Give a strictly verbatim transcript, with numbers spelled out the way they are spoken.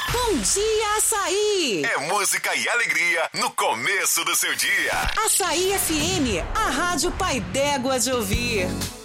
Bom dia, Açaí! É música e alegria no começo do seu dia. Açaí F M, a rádio pai d'égua de ouvir.